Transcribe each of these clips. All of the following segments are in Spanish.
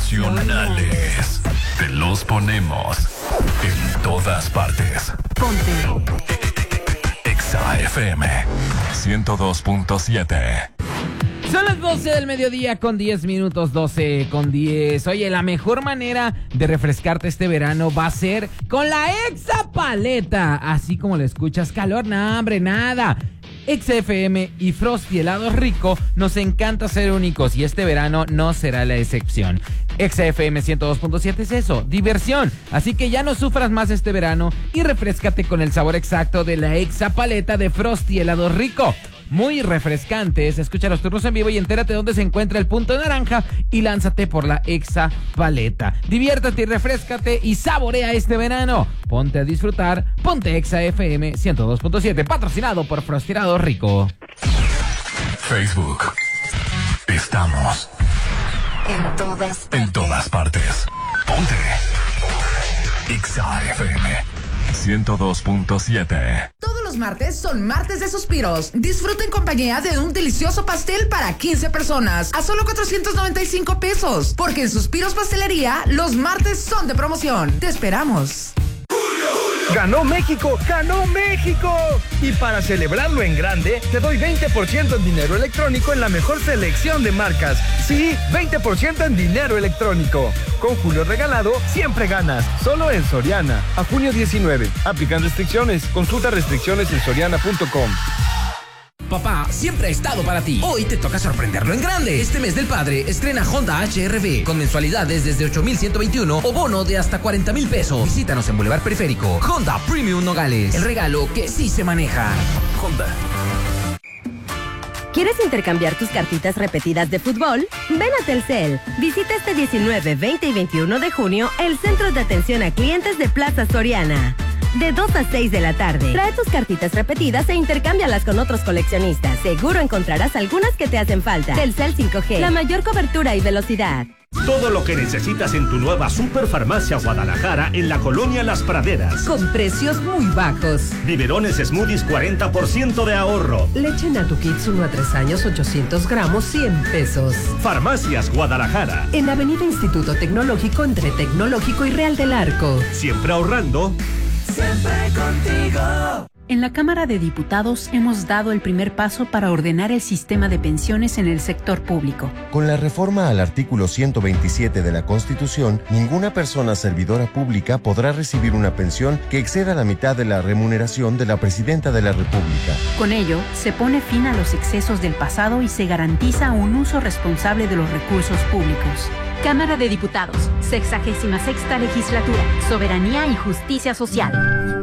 nacionales. Te los ponemos en todas partes. Ponte Exa FM 102.7. Son las 12 del mediodía con 10 minutos, 12 con 10. Oye, la mejor manera de refrescarte este verano va a ser con la Exa Paleta. Así como lo escuchas, calor, no, hombre, nada. Exa FM y Frosty Helado Rico nos encanta ser únicos y este verano no será la excepción. Exa FM 102.7 es eso, diversión. Así que ya no sufras más este verano y refréscate con el sabor exacto de la Exa Paleta de Frosty Helado Rico. Muy refrescantes. Escucha los turnos en vivo y entérate dónde se encuentra el punto naranja y lánzate por la Exa Paleta. Diviértate y refréscate y saborea este verano. Ponte a disfrutar. Ponte Exa FM 102.7, patrocinado por Frosty Helado Rico. Facebook. Estamos en todas partes. Ponte Exa FM 102.7. Todos los martes son martes de suspiros. Disfruta en compañía de un delicioso pastel para 15 personas a solo 495 pesos. Porque en Suspiros Pastelería los martes son de promoción. Te esperamos. ¡Ganó México! ¡Ganó México! Y para celebrarlo en grande, te doy 20% en dinero electrónico en la mejor selección de marcas. Sí, 20% en dinero electrónico. Con Julio Regalado, siempre ganas. Solo en Soriana. A junio 19. Aplican restricciones. Consulta restricciones en soriana.com. Papá siempre ha estado para ti. Hoy te toca sorprenderlo en grande. Este mes del padre estrena Honda HR-V con mensualidades desde 8,121 o bono de hasta 40,000 pesos. Visítanos en Boulevard Periférico. Honda Premium Nogales. El regalo que sí se maneja. Honda. ¿Quieres intercambiar tus cartitas repetidas de fútbol? Ven a Telcel. Visita este 19, 20 y 21 de junio el Centro de Atención a Clientes de Plaza Soriana. De 2 a 6 de la tarde. Trae tus cartitas repetidas e intercámbialas con otros coleccionistas. Seguro encontrarás algunas que te hacen falta. Telcel 5G. La mayor cobertura y velocidad. Todo lo que necesitas en tu nueva Superfarmacia Guadalajara en la colonia Las Praderas. Con precios muy bajos. Biberones Smoothies 40% de ahorro. Leche Natu Kids 1 a 3 años 800 gramos 100 pesos. Farmacias Guadalajara. En Avenida Instituto Tecnológico entre Tecnológico y Real del Arco. Siempre ahorrando. Siempre contigo. En la Cámara de Diputados hemos dado el primer paso para ordenar el sistema de pensiones en el sector público. Con la reforma al artículo 127 de la Constitución, ninguna persona servidora pública podrá recibir una pensión que exceda la mitad de la remuneración de la Presidenta de la República. Con ello, se pone fin a los excesos del pasado y se garantiza un uso responsable de los recursos públicos. Cámara de Diputados, 66ª Legislatura, Soberanía y Justicia Social.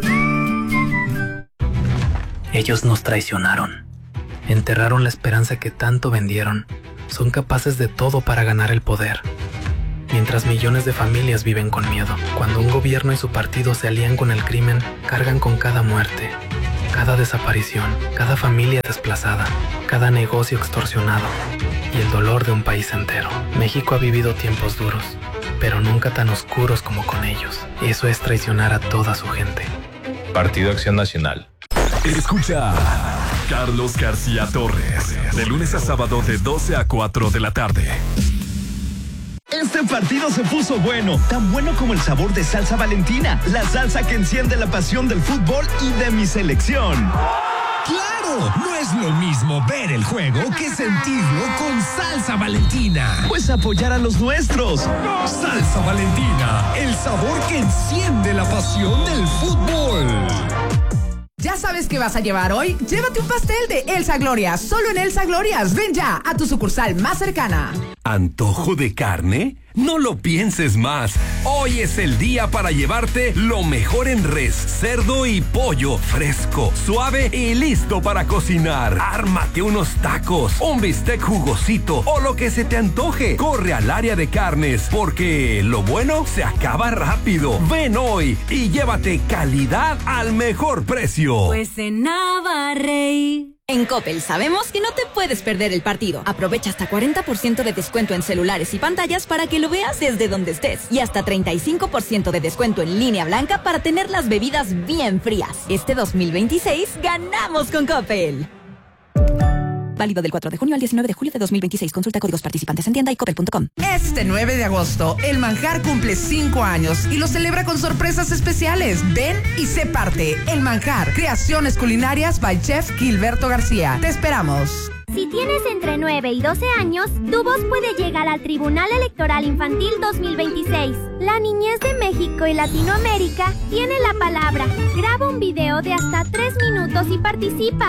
Ellos nos traicionaron. Enterraron la esperanza que tanto vendieron. Son capaces de todo para ganar el poder. Mientras millones de familias viven con miedo. Cuando un gobierno y su partido se alían con el crimen, cargan con cada muerte, cada desaparición, cada familia desplazada, cada negocio extorsionado y el dolor de un país entero. México ha vivido tiempos duros, pero nunca tan oscuros como con ellos. Eso es traicionar a toda su gente. Partido Acción Nacional. Escucha Carlos García Torres, de lunes a sábado de 12 a 4 de la tarde. Este partido se puso bueno, tan bueno como el sabor de salsa Valentina, la salsa que enciende la pasión del fútbol y de mi selección. ¡Claro! No es lo mismo ver el juego que sentirlo con salsa Valentina. Pues apoyar a los nuestros. Salsa Valentina, el sabor que enciende la pasión del fútbol. ¿Ya sabes qué vas a llevar hoy? Llévate un pastel de Elsa Glorias, solo en Elsa Glorias. Ven ya a tu sucursal más cercana. ¿Antojo de carne? No lo pienses más. Hoy es el día para llevarte lo mejor en res, cerdo y pollo, fresco, suave y listo para cocinar. Ármate unos tacos, un bistec jugosito o lo que se te antoje. Corre al área de carnes, porque lo bueno se acaba rápido. Ven hoy y llévate calidad al mejor precio. Pues en Navarrey. En Coppel sabemos que no te puedes perder el partido. Aprovecha hasta 40% de descuento en celulares y pantallas para que lo veas desde donde estés. Y hasta 35% de descuento en línea blanca para tener las bebidas bien frías. Este 2026 ganamos con Coppel. Válido del 4 de junio al 19 de julio de 2026. Consulta códigos participantes en tienda y coppel.com. Este 9 de agosto, El Manjar cumple 5 años y lo celebra con sorpresas especiales. Ven y sé parte. El Manjar, creaciones culinarias by Chef Gilberto García. Te esperamos. Si tienes entre 9 y 12 años, tu voz puede llegar al Tribunal Electoral Infantil 2026. La niñez de México y Latinoamérica tiene la palabra. Graba un video de hasta 3 minutos y participa.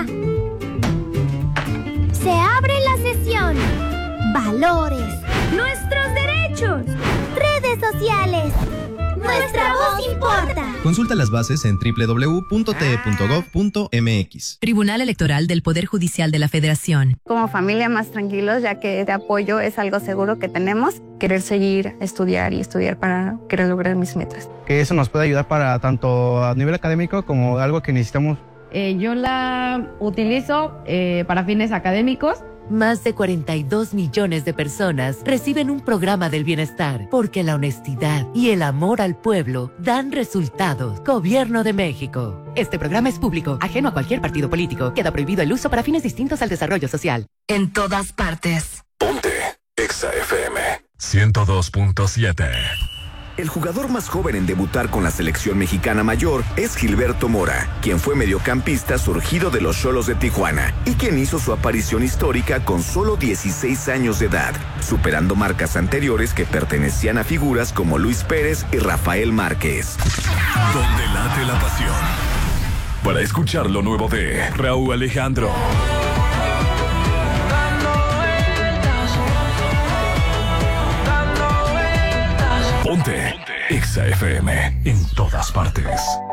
Se abre la sesión. Valores. Nuestros derechos. Redes sociales. Nuestra voz importa. Consulta las bases en www.te.gov.mx. Tribunal Electoral del Poder Judicial de la Federación. Como familia más tranquilos, ya que de apoyo es algo seguro que tenemos. Querer seguir, estudiar para querer lograr mis metas. Que eso nos puede ayudar para tanto a nivel académico como algo que necesitamos. Yo la utilizo para fines académicos. Más de 42 millones de personas reciben un programa del bienestar porque la honestidad y el amor al pueblo dan resultados. Gobierno de México. Este programa es público, ajeno a cualquier partido político. Queda prohibido el uso para fines distintos al desarrollo social. En todas partes. Ponte Exa FM 102.7. El jugador más joven en debutar con la selección mexicana mayor es Gilberto Mora, quien fue mediocampista surgido de los Xolos de Tijuana y quien hizo su aparición histórica con solo 16 años de edad, superando marcas anteriores que pertenecían a figuras como Luis Pérez y Rafael Márquez. Donde late la pasión. Para escuchar lo nuevo de Raúl Alejandro. Ponte Exa FM en todas partes.